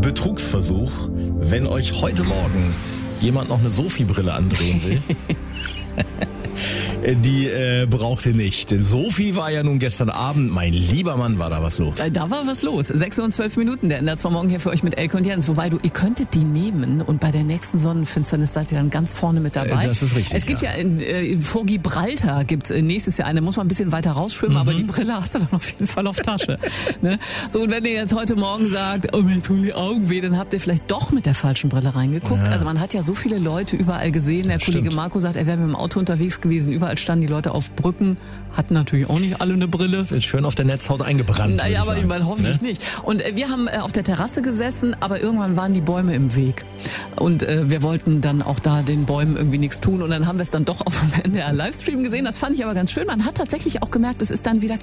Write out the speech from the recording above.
Betrugsversuch, wenn euch heute Morgen jemand noch eine Sophie-Brille andrehen will. Die braucht ihr nicht. Denn Sophie war ja nun gestern Abend, mein lieber Mann, war da was los. Da war was los. 6 Uhr und 12 Minuten, der Ender zwar morgen hier für euch mit Elke und Jens. Wobei ihr könntet die nehmen und bei der nächsten Sonnenfinsternis seid ihr dann ganz vorne mit dabei. Das ist richtig. Es gibt ja vor Gibraltar gibt's nächstes Jahr eine, muss man ein bisschen weiter rausschwimmen, aber die Brille hast du dann auf jeden Fall auf Tasche. Ne? So, und wenn ihr jetzt heute Morgen sagt, oh, mir tun die Augen weh, dann habt ihr vielleicht doch mit der falschen Brille reingeguckt. Ja. Also man hat ja so viele Leute überall gesehen. Der Kollege Marco sagt, er wäre mit dem Auto unterwegs gewesen. Überall standen die Leute auf Brücken, hatten natürlich auch nicht alle eine Brille. Das ist schön auf der Netzhaut eingebrannt. Naja, aber ich meine, hoffentlich nicht. Und wir haben auf der Terrasse gesessen, aber irgendwann waren die Bäume im Weg. Und wir wollten dann auch da den Bäumen irgendwie nichts tun. Und dann haben wir es dann doch auf dem NDR Livestream gesehen. Das fand ich aber ganz schön. Man hat tatsächlich auch gemerkt, es ist dann wieder